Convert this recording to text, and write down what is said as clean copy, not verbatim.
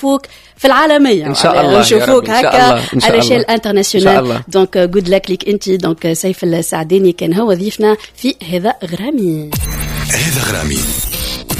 نشوفوك في العالمية ان شاء الله، نشوفوك هكا على شيء انترناسيونال. دونك جود لك ليك انت. دونك سيف السعداني كان هو ضيفنا في هذا غرامي. هذا غرامي.